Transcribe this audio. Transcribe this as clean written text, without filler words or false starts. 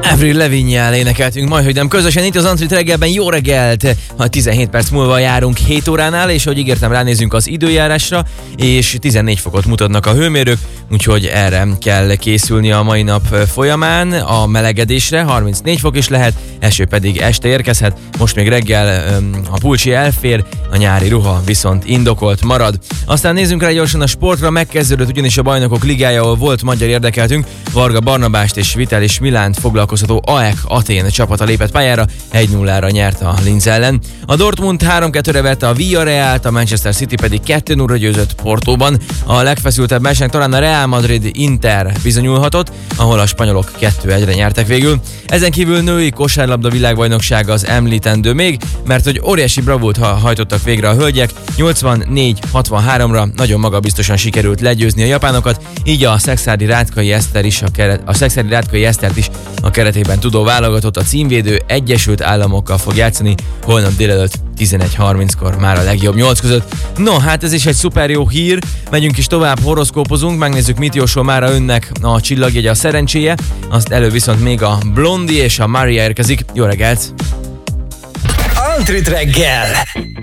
Avril Lavigne-jel énekeltünk majd, hogy nem közösen itt az Antrit reggelben. Jó reggelt! 17 perc múlva járunk 7 óránál, és ahogy ígértem, ránézünk az időjárásra, és 14 fokot mutatnak a hőmérők, úgyhogy erre kell készülni a mai nap folyamán. A melegedésre 34 fok is lehet, eső pedig este érkezhet. Most még reggel a pulcsi elfér, a nyári ruha viszont indokolt marad. Aztán nézzünk rá gyorsan a sportra, megkezdődött ugyanis a Bajnokok Ligája, ahol volt magyar érdekeltünk. Varga Barnabást és Vitalis Milánt foglalkoztató AEK Atén csapata lépett pályára, 1-0-ra nyert a Linz ellen. A Dortmund 3-2-re vette a Villarrealt, a Manchester City pedig 2-0-ra győzött Portóban. A legfeszültebb meccsnek talán a Real Madrid Inter bizonyulhatott, ahol a spanyolok 2-1-re nyertek végül. Ezen kívül női kosárlabda világbajnokság az említendő még, mert hogy óriási bravúrt hajtottak végre a hölgyek, 84-63-ra nagyon magabiztosan sikerült legyőzni a japánokat, így a Szekszárdi Rátkai Esztert is a keretében tudó válogatott, a címvédő Egyesült Államokkal fog játszani holnap délelőtt 11:30-kor már a legjobb 8 között. No, hát ez is egy szuper jó hír, megyünk is tovább, horoszkópozunk, megnézzük, mit jósol mára önnek a csillagjegye, a szerencséje, azt elő viszont még a Blondie és a Maria érkezik. Jó reggelt! Antrit reggel!